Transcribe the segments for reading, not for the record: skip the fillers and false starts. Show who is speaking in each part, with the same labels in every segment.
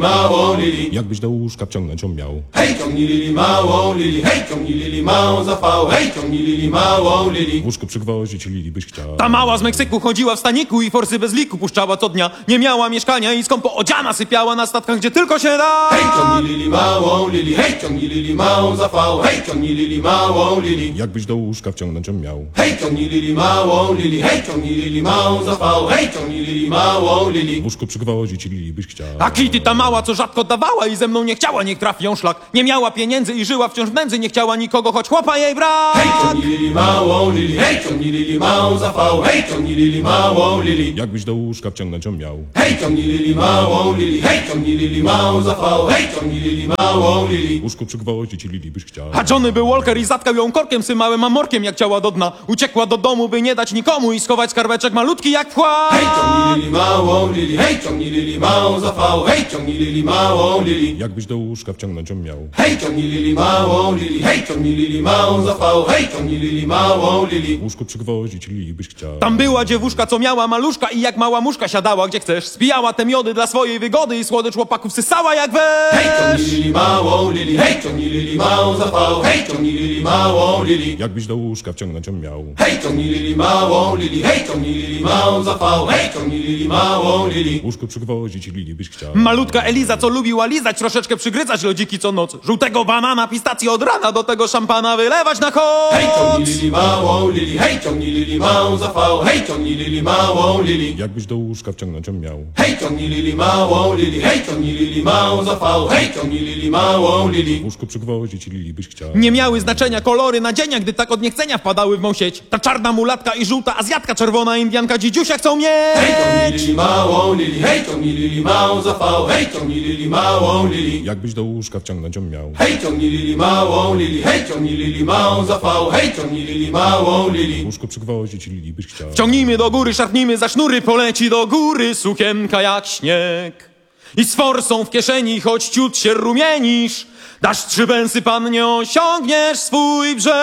Speaker 1: małą Lili.
Speaker 2: Jakbyś do łóżka wciągnąć ją miał.
Speaker 1: Hej, ciągnij Lili małą Lili, hej, ciągnij Lili małą za fał, hej, ciągnij Lili małą Lili.
Speaker 2: W łóżku przygwoździć Lili byś chciał.
Speaker 3: Ta mała z Meksyku chodziła w staniku i forsy bez liku puszczała co dnia. Nie miała mieszkania i skąpo odziana sypiała na statkach, gdzie tylko się da.
Speaker 1: Hej, ciągnij Lili małą Lili, hej, ciągnij Lili małą za fał, hej, ciągnij Lili małą Lili.
Speaker 2: Jakbyś do łóżka wciągnąć ją miał.
Speaker 1: Hej, ciągnij Lili małą Lili, hej, ciągnij Lili małą za fał, hej, ciągnij Lili małą Lili.
Speaker 2: W łóżku przygwoździć Lili byś chciał.
Speaker 3: A Kitty ta mała, co rzadko dawała i ze mną nie chciała, niech trafi ją szlak. Nie miała pieniędzy i żyła wciąż w nędzy, nie chciała nikogo, choć chłopa jej brak.
Speaker 1: Hej, ciągnij Lili małą Lili, hej, ciągnij Lili małą za fał, hej, ciągnij Lili małą Lili.
Speaker 2: Jakbyś do łóżka wciągnąć ją miał.
Speaker 1: Hej, ciągnij Lili małą Lili, hej, ciągnij Lili małą za fał, hej, ciągnij Lili małą Lili.
Speaker 2: W łóżku przygwoździć Lili byś chciał.
Speaker 3: A Johnny był Walker i zatkał ją korkiem symałym amorkiem, jak ciała do dna. Uciekła do domu, by nie dać nikomu i schować skarbeczek malutki jak wkład.
Speaker 1: Hej, ciągnij Lili małą Lili, hej, ciągnij Lili małą za fał, hej, ciągnij Lili małą Lili.
Speaker 2: Jakbyś do łóżka wciągnąć ją miał.
Speaker 1: Hej, ciągnij Lili małą Lili, hej, ciągnij Lili małą za fał, hej, ciągnij Lili małą Lili.
Speaker 2: W łóżku przygwoździć Lili byś chciał.
Speaker 3: Tam była dziewuszka, co miała maluszka i jak mała muszka siadała gdzie chcesz. Spijała te miody dla swojej wygody i słodycz chłopaków sysała jak
Speaker 1: Hej, ciągnij
Speaker 3: wesz.
Speaker 1: Lili małą Lili, hej, ciągnij Lili małą za fał, hej, ciągnij Lili małą Lili.
Speaker 2: Jakbyś do łóżka wciągnąć ją miał.
Speaker 1: Hej, ciągnij Lili małą Lili, hej, ciągnij Lili małą za fał, hej, ciągnij Lili małą Lili.
Speaker 2: W łóżku przygwoździć Lili byś chciał.
Speaker 3: Malutka Eliza, co lubiła lizać, troszeczkę przygryzać lodziki co noc. Żółtego banana, pistację od rana, do tego szampana wylewać na koc.
Speaker 1: Hej, ciągnij Lili małą Lili, hej, ciągnij Lili małą za fał, hej, ciągnij Lili małą Lili.
Speaker 2: Jakbyś do łóżka wciągnąć ją miał.
Speaker 1: Hej, ciągnij Lili małą Lili, hej, ciągnij Lili małą za fał, hej, ciągnij Lili małą Lili.
Speaker 2: W łóżku przygwoździć Lili byś chciał.
Speaker 3: Nie miały znaczenia kolory nadzienia, gdy tak od niechcenia wpadały w mą sieć. Ta czarna mulatka i żółta azjatka, czerwona indianka, dzidziusia chcą
Speaker 1: Hej, ciągnij
Speaker 3: mieć.
Speaker 1: Lili małą Lili, hej, ciągnij Lili małą za fał, hej, ciągnij Lili małą Lili.
Speaker 2: Jakbyś do łóżka wciągnąć ją miał.
Speaker 1: Hej, ciągnij Lili małą Lili, hej, ciągnij Lili małą za fał, hej, ciągnij Lili małą
Speaker 2: W
Speaker 1: Lili.
Speaker 2: łóżku przygwoździć Lili byś chciał.
Speaker 3: Ciągnijmy do góry, szarpnijmy za sznury, poleci do góry sukienka jak śnieg. I z forsą w kieszeni, choć ciut się rumienisz, dasz 3 pensy, pan, nie osiągniesz swój brzeg.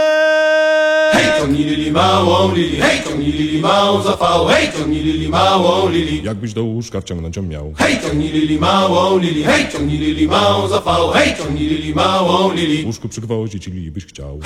Speaker 1: Hej, ciągnij Lili małą Lili, hej, ciągnij Lili małą za fał, hej, ciągnij Lili małą Lili.
Speaker 2: Jakbyś do łóżka wciągnąć ją miał.
Speaker 1: Hej, ciągnij Lili małą Lili, hej, ciągnij Lili małą za fał, hej, ciągnij Lili małą Lili.
Speaker 2: W łóżku przygwoździć Lili byś chciał.